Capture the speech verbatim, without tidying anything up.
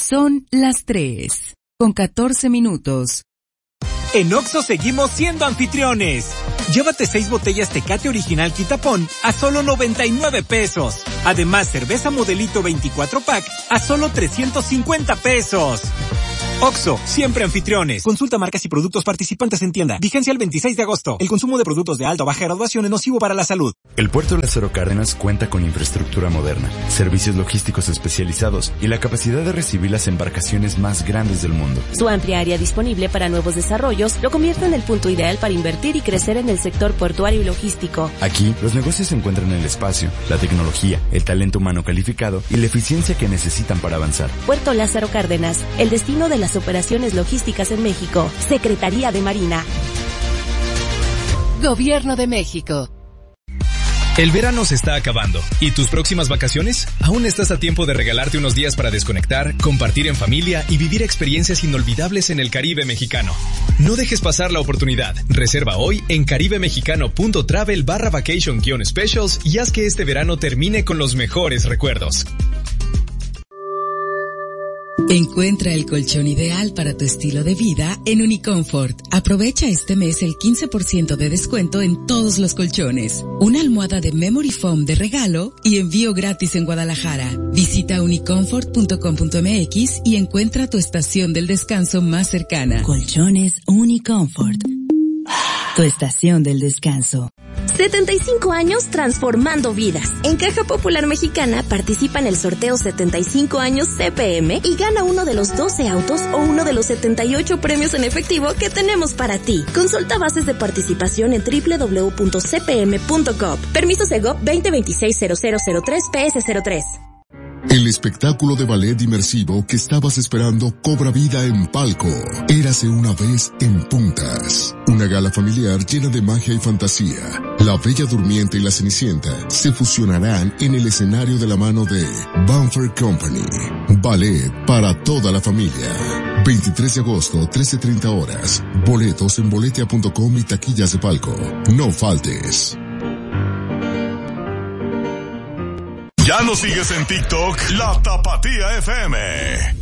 Son las tres, con catorce minutos. En Oxxo seguimos siendo anfitriones. Llévate seis botellas Tecate Original Quitapón a solo noventa y nueve pesos. Además, cerveza Modelito veinticuatro pack a solo trescientos cincuenta pesos. Oxxo, siempre anfitriones. Consulta marcas y productos participantes en tienda. Vigencia el veintiséis de agosto. El consumo de productos de alta o baja graduación es nocivo para la salud. El puerto Lázaro Cárdenas cuenta con infraestructura moderna, servicios logísticos especializados y la capacidad de recibir las embarcaciones más grandes del mundo. Su amplia área disponible para nuevos desarrollos lo convierte en el punto ideal para invertir y crecer en el sector portuario y logístico. Aquí, los negocios se encuentran en el espacio, la tecnología, el talento humano calificado y la eficiencia que necesitan para avanzar. Puerto Lázaro Cárdenas, el destino de las operaciones logísticas en México. Secretaría de Marina. Gobierno de México. El verano se está acabando. ¿Y tus próximas vacaciones? Aún estás a tiempo de regalarte unos días para desconectar, compartir en familia y vivir experiencias inolvidables en el Caribe mexicano. No dejes pasar la oportunidad. Reserva hoy en caribemexicano.travel barra vacation guion specials y haz que este verano termine con los mejores recuerdos. Encuentra el colchón ideal para tu estilo de vida en Unicomfort. Aprovecha este mes el quince por ciento de descuento en todos los colchones. Una almohada de Memory Foam de regalo y envío gratis en Guadalajara. Visita unicomfort punto com punto m x y encuentra tu estación del descanso más cercana. Colchones Unicomfort. Tu estación del descanso. setenta y cinco años transformando vidas. En Caja Popular Mexicana participa en el sorteo setenta y cinco años C P M y gana uno de los doce autos o uno de los setenta y ocho premios en efectivo que tenemos para ti. Consulta bases de participación en doble u doble u doble u punto c p m punto gov. Permiso Segov veinte veintiséis cero cero cero tres P S cero tres. El espectáculo de ballet inmersivo que estabas esperando cobra vida en Palco. Érase una vez en Puntas. Una gala familiar llena de magia y fantasía. La Bella Durmiente y la Cenicienta se fusionarán en el escenario de la mano de Bamford Company. Ballet para toda la familia. veintitrés de agosto, trece treinta horas. Boletos en boletia punto com y taquillas de Palco. No faltes. ¿Ya nos sigues en TikTok? La Tapatía F M.